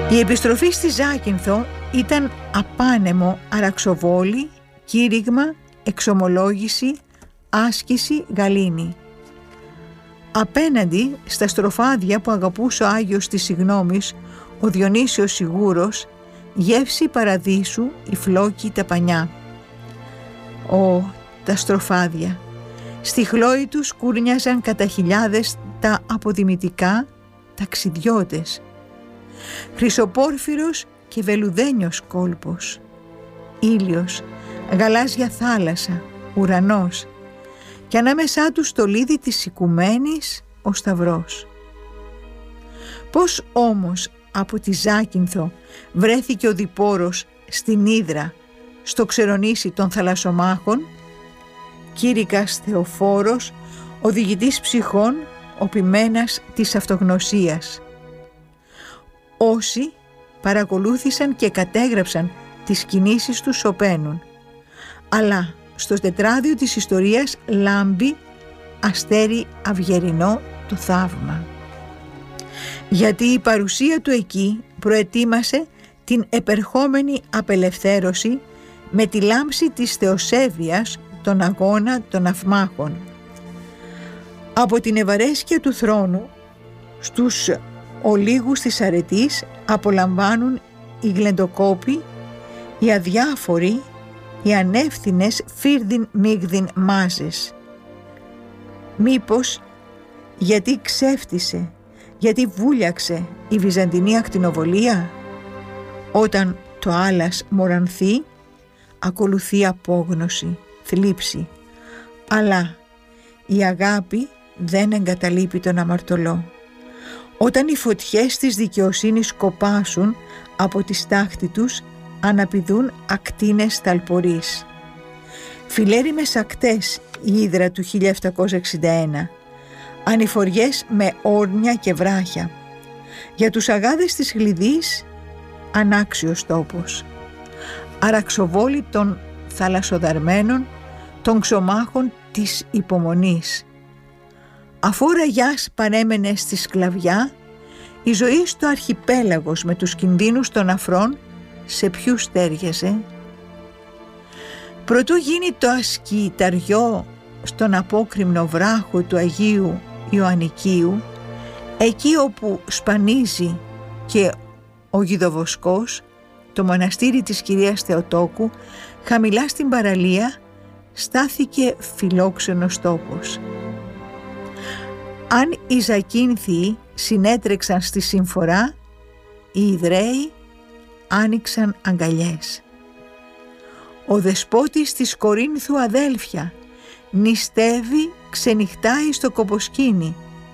Η επιστροφή στη Ζάκυνθο ήταν απάνεμο αραξοβόλη, κήρυγμα, εξομολόγηση, άσκηση, γαλήνη. Απέναντι στα στροφάδια που αγαπούσε ο Άγιος της Συγγνώμης, ο Διονύσιος Σιγούρος, γεύση παραδείσου, η φλόκη, τα πανιά. Τα στροφάδια. Στη χλώη τους κούρνιαζαν κατά χιλιάδες τα αποδημητικά ταξιδιώτες. Χρυσοπόρφυρος και βελουδένιος κόλπος. Ήλιος, γαλάζια θάλασσα, ουρανός και ανάμεσά τους το λίδι της Οικουμένης, ο Σταυρός. Πώς όμως από τη Ζάκυνθο βρέθηκε ο Διπόρος στην Ύδρα, στο ξερονήσι των θαλασσομάχων? Κήρυκας Θεοφόρος, οδηγητής ψυχών, ο ποιμένας της αυτογνωσίας. Όσοι παρακολούθησαν και κατέγραψαν τις κινήσεις του σωπαίνουν, αλλά στο τετράδιο της ιστορίας λάμπει αστέρι αυγερινό το θαύμα. Γιατί η παρουσία του εκεί προετοίμασε την επερχόμενη απελευθέρωση με τη λάμψη της θεοσέβειας, τον αγώνα των αυμάχων. Από την ευαρέσκεια του θρόνου στους ολίγους της αρετής απολαμβάνουν οι γλεντοκόποι, οι αδιάφοροι, οι ανεύθυνες φύρδιν μίγδιν μάζες. Μήπως γιατί ξέφτισε, γιατί βούλιαξε η βυζαντινή ακτινοβολία? Όταν το άλας μορανθεί, ακολουθεί απόγνωση, θλίψη. Αλλά η αγάπη δεν εγκαταλείπει τον αμαρτωλό. Όταν οι φωτιές της δικαιοσύνης κοπάσουν από τη στάχτη τους, αναπηδούν ακτίνες ταλπορείς. Φιλέριμες ακτές η Ύδρα του 1761, ανηφοριές με όρνια και βράχια. Για τους αγάδες της Γλυδής ανάξιος τόπος. Αραξοβόλη των θαλασσοδαρμένων, των ξωμάχων της υπομονής. Αφού ο Ραγιάς παρέμενε στη σκλαβιά, η ζωή στο αρχιπέλαγος με τους κινδύνους των αφρών σε ποιους τέριαζε? Προτού γίνει το ασκηταριό στον απόκρημνο βράχο του Αγίου Ιωαννικίου, εκεί όπου σπανίζει και ο Γιδοβοσκός, το μοναστήρι της Κυρίας Θεοτόκου, χαμηλά στην παραλία, στάθηκε φιλόξενος τόπος. Αν οι Ζακίνθιοι συνέτρεξαν στη συμφορά, οι Ιδραίοι άνοιξαν αγκαλιές. Ο δεσπότης της Κορίνθου αδέλφια νηστεύει, ξενυχτάει στο κομποσκήνι.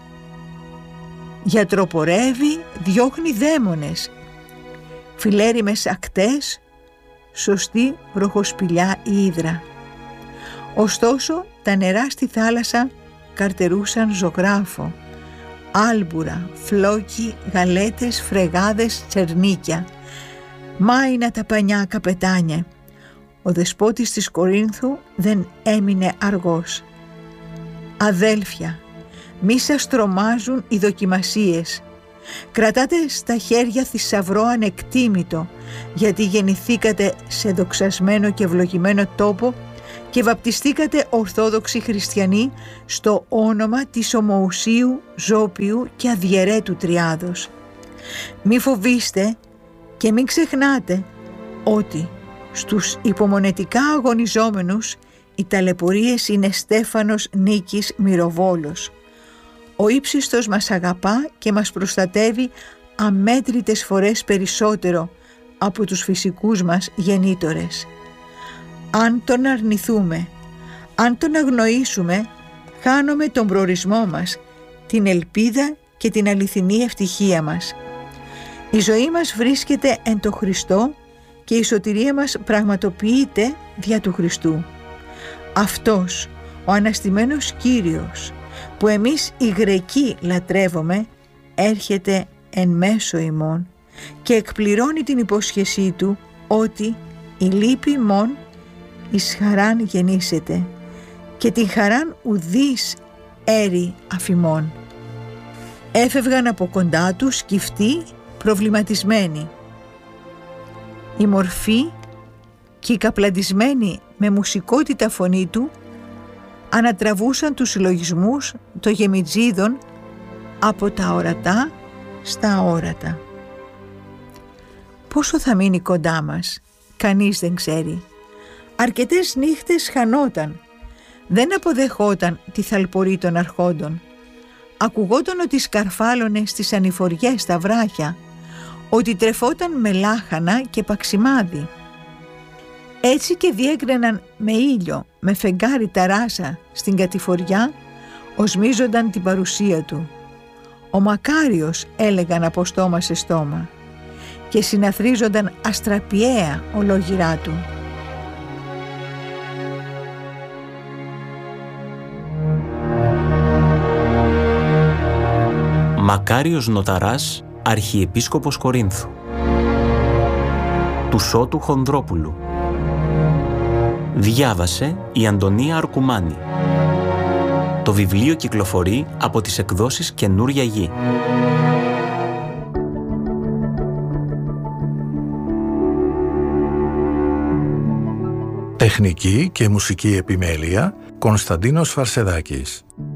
Γιατροπορεύει, διώχνει δαίμονες. Φιλέριμες ακτές, σωστή βροχοσπηλιά η Ύδρα. Ωστόσο τα νερά στη θάλασσα καρτερούσαν ζωγράφο. Άλμπουρα, φλόκι, γαλέτες, φρεγάδες, τσερνίκια. Μάινα τα πανιά καπετάνιε. Ο δεσπότης της Κορίνθου δεν έμεινε αργός. Αδέλφια, μη σας τρομάζουν οι δοκιμασίες. Κρατάτε στα χέρια θησαυρό ανεκτήμητο, γιατί γεννηθήκατε σε δοξασμένο και ευλογημένο τόπο και βαπτιστήκατε ορθόδοξοι χριστιανοί στο όνομα της ομοουσίου, ζώπιου και αδιαιρέτου τριάδος. Μη φοβήστε και μην ξεχνάτε ότι στους υπομονετικά αγωνιζόμενους οι ταλαιπωρίες είναι στέφανος νίκης μυροβόλος. Ο ύψιστος μας αγαπά και μας προστατεύει αμέτρητες φορές περισσότερο από τους φυσικούς μας γεννήτορες. Αν τον αρνηθούμε, αν τον αγνοήσουμε, χάνουμε τον προορισμό μας, την ελπίδα και την αληθινή ευτυχία μας. Η ζωή μας βρίσκεται εν το Χριστό και η σωτηρία μας πραγματοποιείται δια του Χριστού. Αυτός, ο αναστημένος Κύριος, που εμείς οι Γρεκοί λατρεύουμε, έρχεται εν μέσω ημών και εκπληρώνει την υπόσχεσή του ότι η λύπη ημών εις χαράν γεννήσεται και την χαράν ουδείς έρη αφημών. Έφευγαν από κοντά τους σκυφτοί προβληματισμένη. Η μορφή και η καπλαντισμένη με μουσικότητα φωνή του ανατραβούσαν τους συλλογισμούς των γεμιτζίδων από τα ορατά στα αόρατα. Πόσο θα μείνει κοντά μας, κανείς δεν ξέρει. Αρκετές νύχτες χανόταν, δεν αποδεχόταν τη θαλπορή των αρχόντων. Ακουγόταν ότι σκαρφάλωνε στις ανηφοριές στα βράχια, ότι τρεφόταν με λάχανα και παξιμάδι. Έτσι και διέκραιναν με ήλιο, με φεγγάρι ταράσα στην κατηφοριά, οσμίζονταν την παρουσία του. Ο Μακάριος, έλεγαν από στόμα σε στόμα, και συναθρίζονταν αστραπιαία ολόγυρά του. Μακάριος Νοταράς, Αρχιεπίσκοπος Κορίνθου. Του Σώτου Χονδρόπουλου. Διάβασε η Αντωνία Αρκουμάνη. Το βιβλίο κυκλοφορεί από τις εκδόσεις Καινούρια Γη. Τεχνική και μουσική επιμέλεια Κωνσταντίνος Φαρσεδάκης.